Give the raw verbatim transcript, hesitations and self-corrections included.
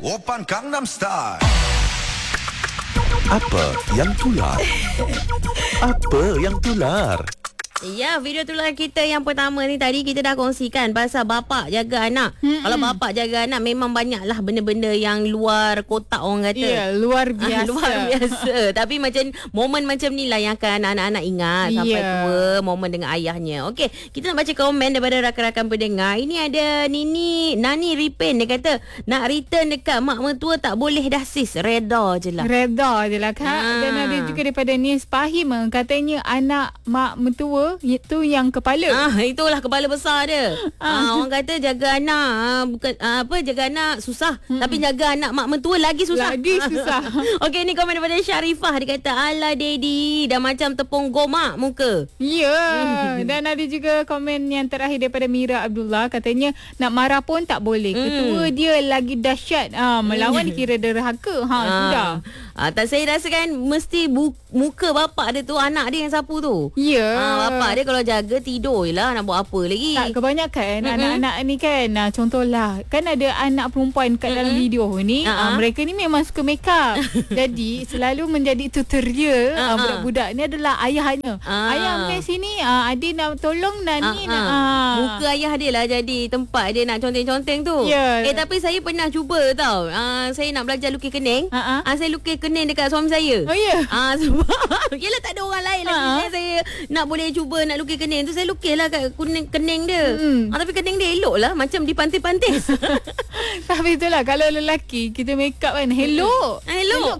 Oppan Gangnam Style. Apa yang tular? Apa yang tular? Ya, video tular kita yang pertama ni tadi kita dah kongsikan pasal bapak jaga anak. Hmm, Kalau bapak jaga anak memang banyaklah benda-benda yang luar kotak orang kata. Ya, luar biasa. Ah, luar biasa. Tapi macam momen macam ni lah yang akan anak-anak ingat sampai Ya. tua, momen dengan ayahnya. Okey, kita nak baca komen daripada rakan-rakan pendengar. Ini ada Nini Nani Ripin, dia kata nak return dekat mak mertua tak boleh dah sis, reda je lah. Reda je lah Kak. Ha. Dan ada juga daripada Nis Fahim, katanya anak mak mentua itu yang kepala. Ah, itulah kepala besar dia. Ah, orang kata jaga anak ah, bukan ah, apa jaga anak susah, hmm. tapi jaga anak mak mentua lagi susah. Lagi susah. Okey, ni komen daripada Syarifah, dia kata ala daddy dah macam tepung gomak muka. Ya. Dan ada juga komen yang terakhir daripada Mira Abdullah, katanya nak marah pun tak boleh. Ketua dia lagi dahsyat. Ah, melawan dikira derhaka. Ha, Ah. sudah. Ah, tak, saya rasa kan mesti bu- muka bapak dia tu anak dia yang sapu tu. Ya. Ah, bapak dia kalau jaga tidur je lah, nak buat apa lagi. Tak, kebanyakan Mm-mm. anak-anak ni kan, nah, contohlah kan ada anak perempuan kat dalam Mm-mm. video ni, Uh-huh. uh, mereka ni memang suka make up. Jadi selalu menjadi tutorial uh, Uh-huh. budak-budak ni adalah ayahnya. Ah. Ayah ambil sini, uh, adik nak tolong Nani Ah, nak. ah. Uh. Muka ayah dia lah jadi tempat dia nak conteng-conteng tu. Ya. Eh, tapi saya pernah cuba tau. Ah, saya nak belajar lukis kening. Ah, ah. Ah, saya lukis kening dekat suami saya. Oh ya. Ah, sebab yelah tak ada orang lain lagi. Ah. Saya, saya nak boleh cuba nak lukis kening tu, saya lukis lah kat kening, kening dia. Hmm. Ah, tapi kening dia elok lah, macam dipantis-pantis. Tapi itulah kalau lelaki kita make up kan, hello. Ah, elok.